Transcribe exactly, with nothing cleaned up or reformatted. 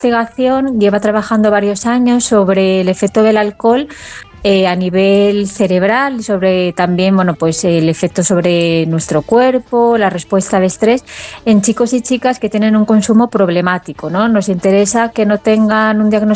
investigación lleva trabajando varios años sobre el efecto del alcohol eh, a nivel cerebral, sobre también, bueno, pues el efecto sobre nuestro cuerpo, la respuesta de estrés en chicos y chicas que tienen un consumo problemático, ¿no? Nos interesa que no tengan un diagnóstico